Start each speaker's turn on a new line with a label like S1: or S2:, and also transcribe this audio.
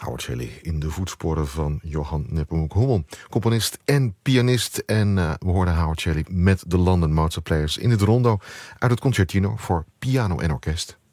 S1: Howard Shelley in de voetsporen van Johann Nepomuk Hummel, componist en pianist. En we hoorden Howard Shelley met de London Mozart Players in het rondo uit het Concertino voor piano en orkest.